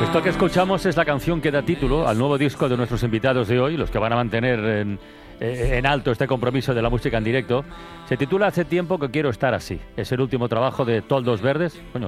Esto que escuchamos es la canción que da título al nuevo disco de nuestros invitados de hoy, los que van a mantener en alto este compromiso de la música en directo. Se titula Hace tiempo que quiero estar así. Es el último trabajo de Toldos Verdes. Coño,